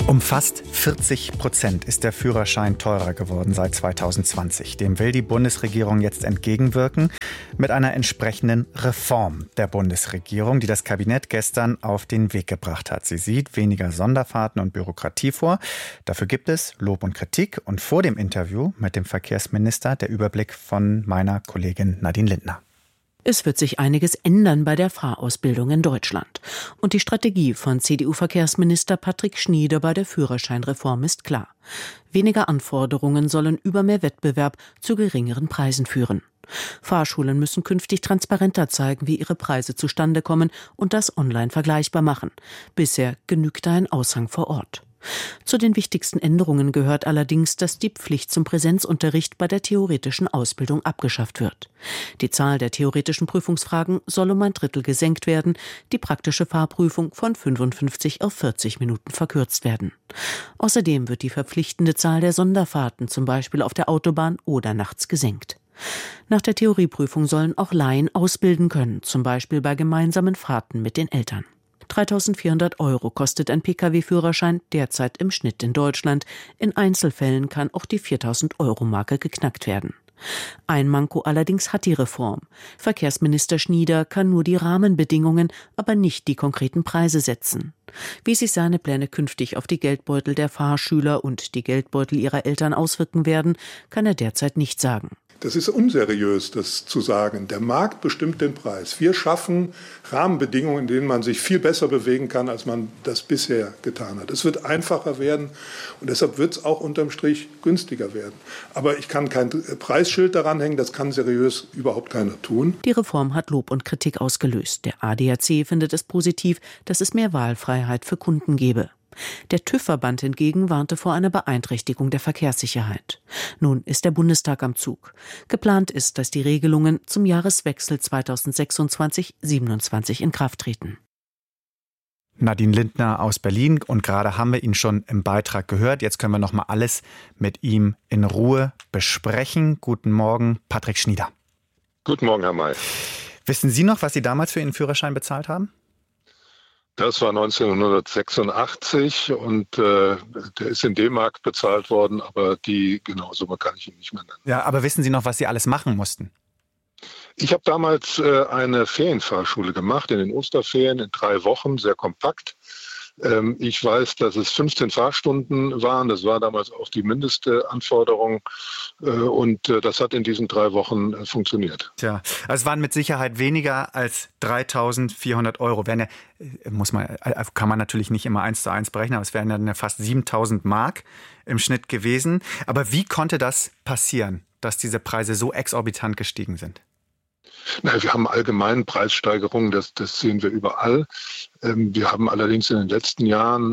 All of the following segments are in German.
Um fast 40% ist der Führerschein teurer geworden seit 2020. Dem will die Bundesregierung jetzt entgegenwirken mit einer entsprechenden Reform der Bundesregierung, die das Kabinett gestern auf den Weg gebracht hat. Sie sieht weniger Sonderfahrten und Bürokratie vor. Dafür gibt es Lob und Kritik. Und vor dem Interview mit dem Verkehrsminister der Überblick von meiner Kollegin Nadine Lindner. Es wird sich einiges ändern bei der Fahrausbildung in Deutschland. Und die Strategie von CDU-Verkehrsminister Patrick Schnieder bei der Führerscheinreform ist klar. Weniger Anforderungen sollen über mehr Wettbewerb zu geringeren Preisen führen. Fahrschulen müssen künftig transparenter zeigen, wie ihre Preise zustande kommen und das online vergleichbar machen. Bisher genügte ein Aushang vor Ort. Zu den wichtigsten Änderungen gehört allerdings, dass die Pflicht zum Präsenzunterricht bei der theoretischen Ausbildung abgeschafft wird. Die Zahl der theoretischen Prüfungsfragen soll um 1/3 gesenkt werden, die praktische Fahrprüfung von 55 auf 40 Minuten verkürzt werden. Außerdem wird die verpflichtende Zahl der Sonderfahrten, zum Beispiel auf der Autobahn oder nachts, gesenkt. Nach der Theorieprüfung sollen auch Laien ausbilden können, zum Beispiel bei gemeinsamen Fahrten mit den Eltern. 3.400 € kostet ein Pkw-Führerschein derzeit im Schnitt in Deutschland. In Einzelfällen kann auch die 4.000-Euro-Marke geknackt werden. Ein Manko allerdings hat die Reform. Verkehrsminister Schnieder kann nur die Rahmenbedingungen, aber nicht die konkreten Preise setzen. Wie sich seine Pläne künftig auf die Geldbeutel der Fahrschüler und die Geldbeutel ihrer Eltern auswirken werden, kann er derzeit nicht sagen. Das ist unseriös, das zu sagen. Der Markt bestimmt den Preis. Wir schaffen Rahmenbedingungen, in denen man sich viel besser bewegen kann, als man das bisher getan hat. Es wird einfacher werden und deshalb wird es auch unterm Strich günstiger werden. Aber ich kann kein Preisschild daran hängen, das kann seriös überhaupt keiner tun. Die Reform hat Lob und Kritik ausgelöst. Der ADAC findet es positiv, dass es mehr Wahlfreiheit für Kunden gebe. Der TÜV-Verband hingegen warnte vor einer Beeinträchtigung der Verkehrssicherheit. Nun ist der Bundestag am Zug. Geplant ist, dass die Regelungen zum Jahreswechsel 2026/27 in Kraft treten. Nadine Lindner aus Berlin, und gerade haben wir ihn schon im Beitrag gehört. Jetzt können wir noch mal alles mit ihm in Ruhe besprechen. Guten Morgen, Patrick Schnieder. Guten Morgen, Herr May. Wissen Sie noch, was Sie damals für Ihren Führerschein bezahlt haben? Das war 1986 und der ist in D-Mark bezahlt worden, aber die genaue Summe kann ich Ihnen nicht mehr nennen. Ja, aber wissen Sie noch, was Sie alles machen mussten? Ich habe damals eine Ferienfahrschule gemacht in den Osterferien in 3 Wochen, sehr kompakt. Ich weiß, dass es 15 Fahrstunden waren. Das war damals auch die mindeste Anforderung. Und das hat in diesen 3 Wochen funktioniert. Tja, also es waren mit Sicherheit weniger als 3.400 €. Wären ja, kann man natürlich nicht immer 1:1 berechnen, aber es wären dann fast 7.000 Mark im Schnitt gewesen. Aber wie konnte das passieren, dass diese Preise so exorbitant gestiegen sind? Na, wir haben allgemein Preissteigerungen, das sehen wir überall. Wir haben allerdings in den letzten Jahren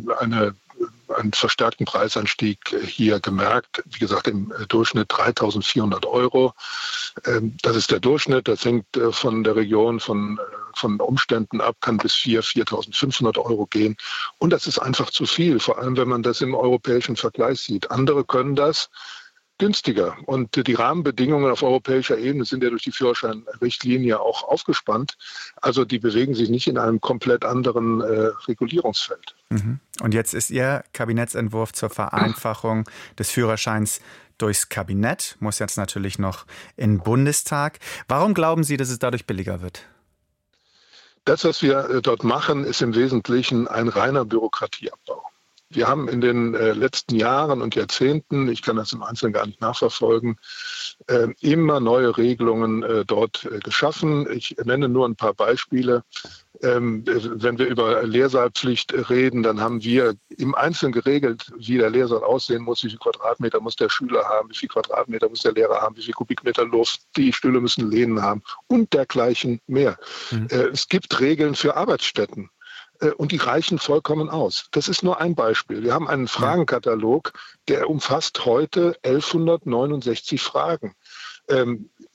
einen verstärkten Preisanstieg hier gemerkt. Wie gesagt, im Durchschnitt 3.400 €. Das ist der Durchschnitt. Das hängt von der Region, von Umständen ab, kann bis 4.500 € gehen. Und das ist einfach zu viel, vor allem wenn man das im europäischen Vergleich sieht. Andere können das günstiger. Und die Rahmenbedingungen auf europäischer Ebene sind ja durch die Führerscheinrichtlinie auch aufgespannt. Also die bewegen sich nicht in einem komplett anderen Regulierungsfeld. Und jetzt ist Ihr Kabinettsentwurf zur Vereinfachung des Führerscheins durchs Kabinett, muss jetzt natürlich noch in den Bundestag. Warum glauben Sie, dass es dadurch billiger wird? Das, was wir dort machen, ist im Wesentlichen ein reiner Bürokratieabbau. Wir haben in den letzten Jahren und Jahrzehnten, ich kann das im Einzelnen gar nicht nachverfolgen, immer neue Regelungen dort geschaffen. Ich nenne nur ein paar Beispiele. Wenn wir über Lehrsaalpflicht reden, dann haben wir im Einzelnen geregelt, wie der Lehrsaal aussehen muss, wie viel Quadratmeter muss der Schüler haben, wie viel Quadratmeter muss der Lehrer haben, wie viel Kubikmeter Luft, die Stühle müssen Lehnen haben und dergleichen mehr. Es gibt Regeln für Arbeitsstätten. Und die reichen vollkommen aus. Das ist nur ein Beispiel. Wir haben einen Fragenkatalog, der umfasst heute 1169 Fragen.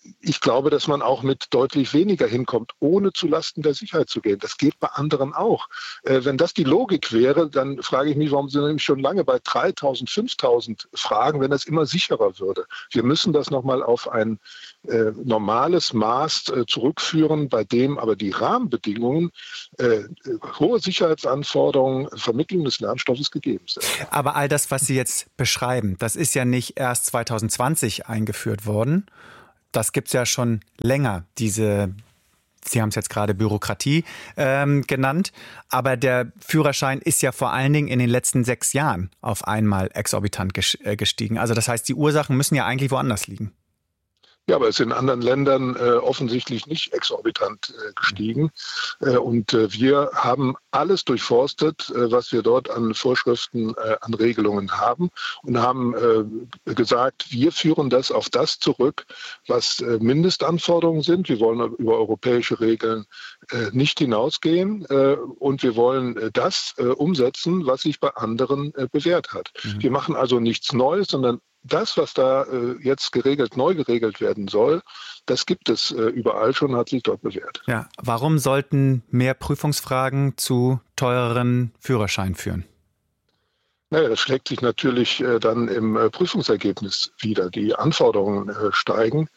ich glaube, dass man auch mit deutlich weniger hinkommt, ohne zulasten der Sicherheit zu gehen. Das geht bei anderen auch. Wenn das die Logik wäre, dann frage ich mich, warum sind wir nämlich schon lange bei 3.000, 5.000 Fragen, wenn das immer sicherer würde. Wir müssen das nochmal auf ein normales Maß zurückführen, bei dem aber die Rahmenbedingungen, hohe Sicherheitsanforderungen, Vermittlung des Lernstoffes gegeben sind. Aber all das, was Sie jetzt beschreiben, das ist ja nicht erst 2020 eingeführt worden. Das gibt es ja schon länger, Sie haben es jetzt gerade Bürokratie genannt, aber der Führerschein ist ja vor allen Dingen in den letzten 6 Jahren auf einmal exorbitant gestiegen. Also das heißt, die Ursachen müssen ja eigentlich woanders liegen. Ja, aber es ist in anderen Ländern offensichtlich nicht exorbitant gestiegen. Und wir haben alles durchforstet, was wir dort an Vorschriften, an Regelungen haben und haben gesagt, wir führen das auf das zurück, was Mindestanforderungen sind. Wir wollen über europäische Regeln nicht hinausgehen und wir wollen das umsetzen, was sich bei anderen bewährt hat. Wir machen also nichts Neues, sondern das, was da jetzt neu geregelt werden soll, das gibt es überall schon, hat sich dort bewährt. Ja, warum sollten mehr Prüfungsfragen zu teureren Führerscheinen führen? Naja, das schlägt sich natürlich dann im Prüfungsergebnis wieder. Die Anforderungen steigen.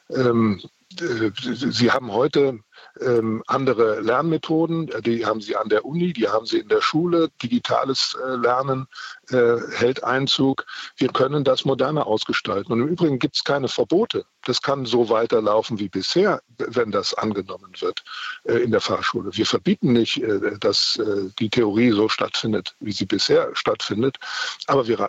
Sie haben heute andere Lernmethoden, die haben Sie an der Uni, die haben Sie in der Schule. Digitales Lernen hält Einzug. Wir können das moderner ausgestalten. Und im Übrigen gibt es keine Verbote. Das kann so weiterlaufen wie bisher, wenn das angenommen wird in der Fahrschule. Wir verbieten nicht, dass die Theorie so stattfindet, wie sie bisher stattfindet. Aber wir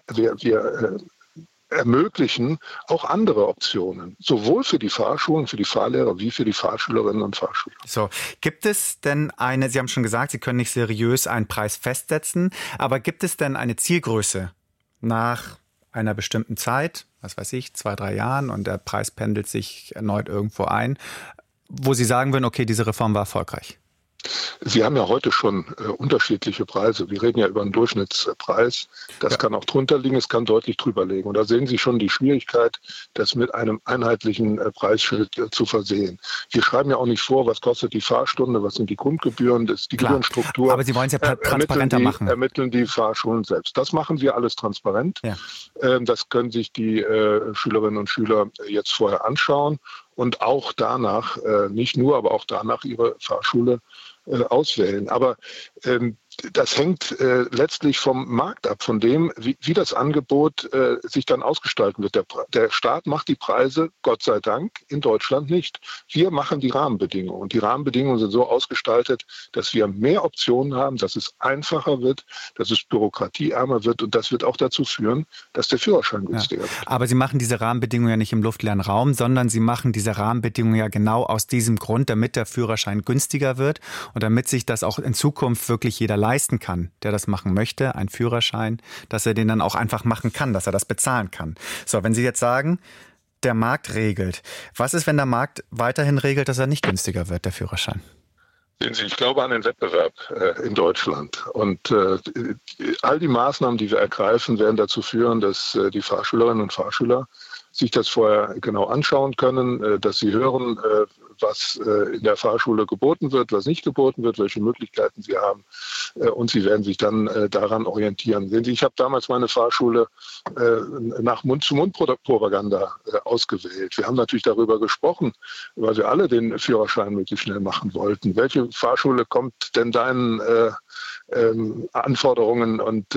ermöglichen auch andere Optionen, sowohl für die Fahrschulen, für die Fahrlehrer wie für die Fahrschülerinnen und Fahrschüler. So, gibt es denn Sie haben schon gesagt, Sie können nicht seriös einen Preis festsetzen, aber gibt es denn eine Zielgröße nach einer bestimmten Zeit, was weiß ich, 2, 3 Jahren und der Preis pendelt sich erneut irgendwo ein, wo Sie sagen würden, okay, diese Reform war erfolgreich? Sie haben ja heute schon unterschiedliche Preise. Wir reden ja über einen Durchschnittspreis. Das kann auch drunter liegen, es kann deutlich drüber liegen. Und da sehen Sie schon die Schwierigkeit, das mit einem einheitlichen Preisschild zu versehen. Wir schreiben ja auch nicht vor, was kostet die Fahrstunde, was sind die Grundgebühren, das ist die Gebührenstruktur. Aber Sie wollen es ja transparenter machen. Ermitteln die Fahrschulen selbst. Das machen wir alles transparent. Ja. Das können sich die Schülerinnen und Schüler jetzt vorher anschauen und auch danach, nicht nur, aber auch danach ihre Fahrschule auswählen. Aber das hängt letztlich vom Markt ab, von dem, wie das Angebot sich dann ausgestalten wird. Der Staat macht die Preise, Gott sei Dank, in Deutschland nicht. Wir machen die Rahmenbedingungen. Und die Rahmenbedingungen sind so ausgestaltet, dass wir mehr Optionen haben, dass es einfacher wird, dass es bürokratieärmer wird. Und das wird auch dazu führen, dass der Führerschein günstiger wird. Aber Sie machen diese Rahmenbedingungen ja nicht im luftleeren Raum, sondern Sie machen diese Rahmenbedingungen ja genau aus diesem Grund, damit der Führerschein günstiger wird und damit sich das auch in Zukunft wirklich jeder leisten kann, der das machen möchte, einen Führerschein, dass er den dann auch einfach machen kann, dass er das bezahlen kann. So, wenn Sie jetzt sagen, der Markt regelt, was ist, wenn der Markt weiterhin regelt, dass er nicht günstiger wird, der Führerschein? Sehen Sie, ich glaube an den Wettbewerb in Deutschland. Und all die Maßnahmen, die wir ergreifen, werden dazu führen, dass die Fahrschülerinnen und Fahrschüler sich das vorher genau anschauen können, dass sie hören, was in der Fahrschule geboten wird, was nicht geboten wird, welche Möglichkeiten sie haben. Und sie werden sich dann daran orientieren. Sehen Sie, ich habe damals meine Fahrschule nach Mund-zu-Mund-Propaganda ausgewählt. Wir haben natürlich darüber gesprochen, weil wir alle den Führerschein möglichst schnell machen wollten. Welche Fahrschule kommt denn deinen Anforderungen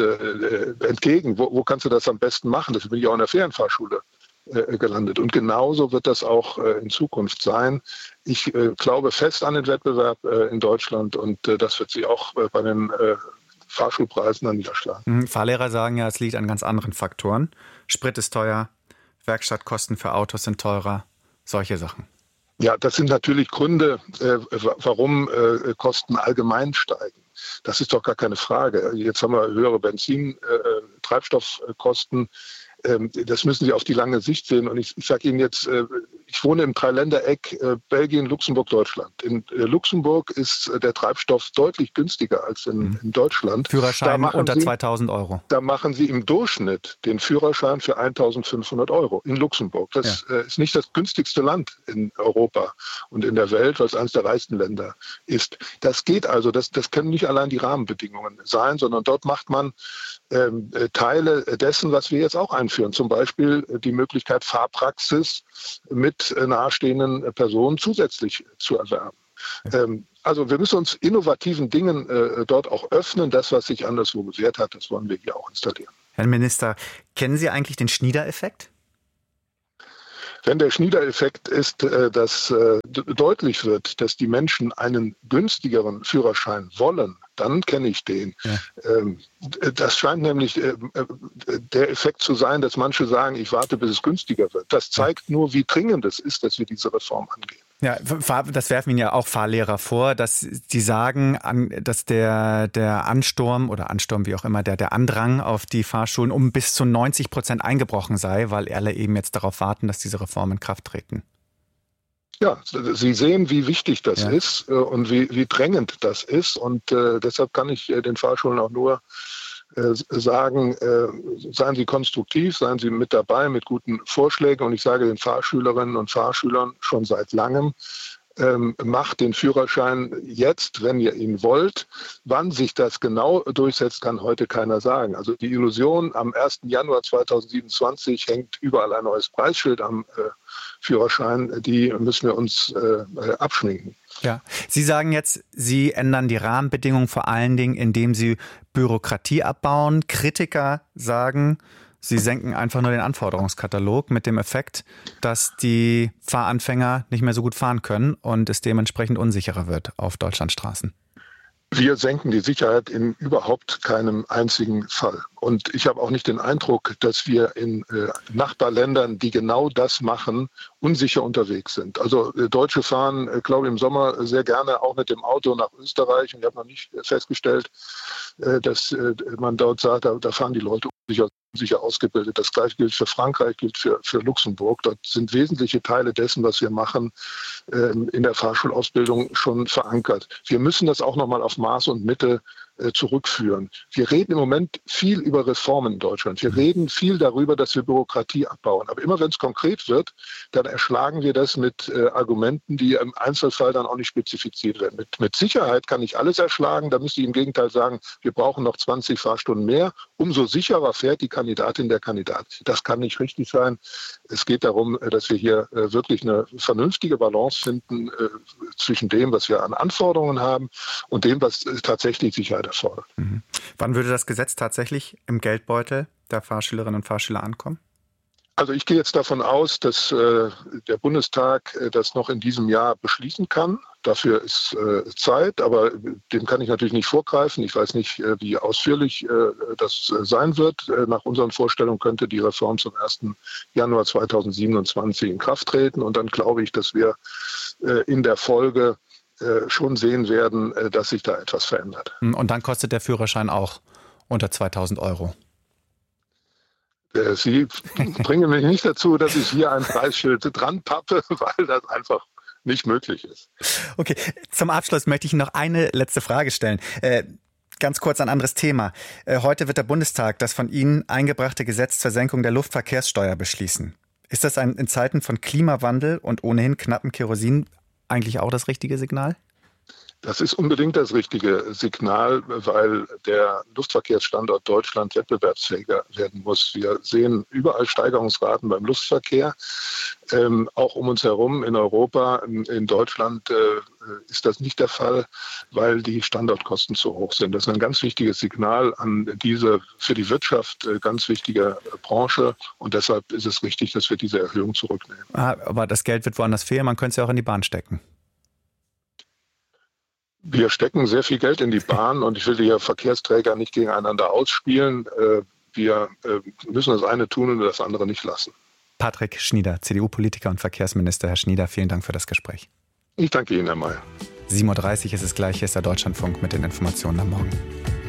entgegen? Wo kannst du das am besten machen? Das bin ich auch in der Ferienfahrschule gelandet. Und genauso wird das auch in Zukunft sein. Ich glaube fest an den Wettbewerb in Deutschland und das wird sich auch bei den Fahrschulpreisen dann niederschlagen. Fahrlehrer sagen ja, es liegt an ganz anderen Faktoren. Sprit ist teuer, Werkstattkosten für Autos sind teurer, solche Sachen. Ja, das sind natürlich Gründe, warum Kosten allgemein steigen. Das ist doch gar keine Frage. Jetzt haben wir höhere Treibstoffkosten. Das müssen Sie auf die lange Sicht sehen. Und ich sage Ihnen jetzt, Ich wohne im Dreiländereck Belgien, Luxemburg, Deutschland. In Luxemburg ist der Treibstoff deutlich günstiger als in Deutschland. Führerschein unter 2.000 Euro. Da machen Sie im Durchschnitt den Führerschein für 1.500 Euro in Luxemburg. Das ist nicht das günstigste Land in Europa und in der Welt, weil es eines der reichsten Länder ist. Das geht also, das können nicht allein die Rahmenbedingungen sein, sondern dort macht man Teile dessen, was wir jetzt auch einführen. Zum Beispiel die Möglichkeit, Fahrpraxis mit nahestehenden Personen zusätzlich zu erwerben. Also wir müssen uns innovativen Dingen dort auch öffnen. Das, was sich anderswo bewährt hat, das wollen wir hier auch installieren. Herr Minister, kennen Sie eigentlich den Schnieder-Effekt? Wenn der Schnieder-Effekt ist, dass deutlich wird, dass die Menschen einen günstigeren Führerschein wollen, dann kenne ich den. Ja. Das scheint nämlich der Effekt zu sein, dass manche sagen, ich warte, bis es günstiger wird. Das zeigt nur, wie dringend es ist, dass wir diese Reform angehen. Ja, das werfen Ihnen ja auch Fahrlehrer vor, dass sie sagen, dass der Ansturm, wie auch immer, der Andrang auf die Fahrschulen um bis zu 90% eingebrochen sei, weil alle eben jetzt darauf warten, dass diese Reformen in Kraft treten. Ja, Sie sehen, wie wichtig das ist und wie drängend das ist. Und deshalb kann ich den Fahrschulen auch nur sagen, seien Sie konstruktiv, seien Sie mit dabei mit guten Vorschlägen. Und ich sage den Fahrschülerinnen und Fahrschülern schon seit langem, macht den Führerschein jetzt, wenn ihr ihn wollt. Wann sich das genau durchsetzt, kann heute keiner sagen. Also die Illusion, am 1. Januar 2027 hängt überall ein neues Preisschild am Führerschein, die müssen wir uns abschminken. Ja, Sie sagen jetzt, Sie ändern die Rahmenbedingungen vor allen Dingen, indem Sie Bürokratie abbauen. Kritiker sagen, Sie senken einfach nur den Anforderungskatalog mit dem Effekt, dass die Fahranfänger nicht mehr so gut fahren können und es dementsprechend unsicherer wird auf Deutschlandstraßen. Wir senken die Sicherheit in überhaupt keinem einzigen Fall. Und ich habe auch nicht den Eindruck, dass wir in Nachbarländern, die genau das machen, unsicher unterwegs sind. Also Deutsche fahren, glaube ich, im Sommer sehr gerne auch mit dem Auto nach Österreich. Und ich habe noch nicht festgestellt, dass man dort sagt, da fahren die Leute unsicher ausgebildet. Das gleiche gilt für Frankreich, gilt für Luxemburg. Dort sind wesentliche Teile dessen, was wir machen, in der Fahrschulausbildung schon verankert. Wir müssen das auch nochmal auf Maß und Mitte zurückführen. Wir reden im Moment viel über Reformen in Deutschland. Wir reden viel darüber, dass wir Bürokratie abbauen. Aber immer wenn es konkret wird, dann erschlagen wir das mit Argumenten, die im Einzelfall dann auch nicht spezifiziert werden. Mit Sicherheit kann ich alles erschlagen. Da müsste ich im Gegenteil sagen, wir brauchen noch 20 Fahrstunden mehr. Umso sicherer fährt die Kandidatin, der Kandidat. Das kann nicht richtig sein. Es geht darum, dass wir hier wirklich eine vernünftige Balance finden zwischen dem, was wir an Anforderungen haben und dem, was tatsächlich Sicherheit erfordert. Mhm. Wann würde das Gesetz tatsächlich im Geldbeutel der Fahrschülerinnen und Fahrschüler ankommen? Also ich gehe jetzt davon aus, dass der Bundestag das noch in diesem Jahr beschließen kann. Dafür ist Zeit, aber dem kann ich natürlich nicht vorgreifen. Ich weiß nicht, wie ausführlich das sein wird. Nach unseren Vorstellungen könnte die Reform zum 1. Januar 2027 in Kraft treten. Und dann glaube ich, dass wir in der Folge schon sehen werden, dass sich da etwas verändert. Und dann kostet der Führerschein auch unter 2.000 Euro. Sie bringen mich nicht dazu, dass ich hier ein Preisschild dran pappe, weil das einfach nicht möglich ist. Okay, zum Abschluss möchte ich noch eine letzte Frage stellen. Ganz kurz ein anderes Thema. Heute wird der Bundestag das von Ihnen eingebrachte Gesetz zur Senkung der Luftverkehrssteuer beschließen. Ist das in Zeiten von Klimawandel und ohnehin knappen Kerosin eigentlich auch das richtige Signal? Das ist unbedingt das richtige Signal, weil der Luftverkehrsstandort Deutschland wettbewerbsfähiger werden muss. Wir sehen überall Steigerungsraten beim Luftverkehr, auch um uns herum in Europa. In Deutschland ist das nicht der Fall, weil die Standortkosten zu hoch sind. Das ist ein ganz wichtiges Signal an diese für die Wirtschaft ganz wichtige Branche. Und deshalb ist es richtig, dass wir diese Erhöhung zurücknehmen. Aber das Geld wird woanders fehlen. Man könnte es ja auch in die Bahn stecken. Wir stecken sehr viel Geld in die Bahn und ich will die Verkehrsträger nicht gegeneinander ausspielen. Wir müssen das eine tun und das andere nicht lassen. Patrick Schnieder, CDU-Politiker und Verkehrsminister. Herr Schnieder, vielen Dank für das Gespräch. Ich danke Ihnen, Herr May. 7.30 Uhr ist es gleich. Hier ist der Deutschlandfunk mit den Informationen am Morgen.